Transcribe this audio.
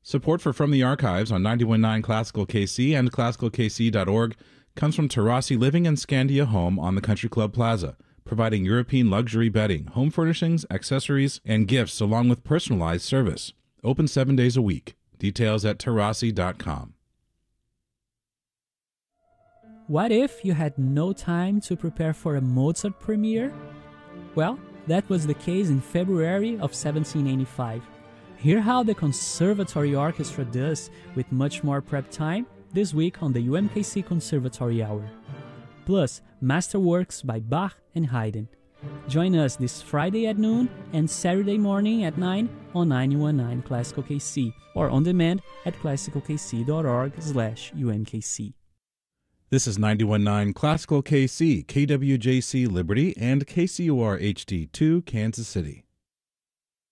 Support for From the Archives on 91.9 Classical KC and classicalkc.org comes from Terrassi Living and Scandia Home on the Country Club Plaza, providing European luxury bedding, home furnishings, accessories, and gifts along with personalized service. Open 7 days a week. Details at terrassi.com. What if you had no time to prepare for a Mozart premiere? Well, that was the case in February of 1785. Hear how the Conservatory Orchestra does with much more prep time this week on the UMKC Conservatory Hour. Plus, masterworks by Bach and Haydn. Join us this Friday at noon and Saturday morning at 9 on 91.9 Classical KC or on demand at classicalkc.org/UMKC. This is 91.9 Classical KC, KWJC Liberty, and KCUR HD2 Kansas City.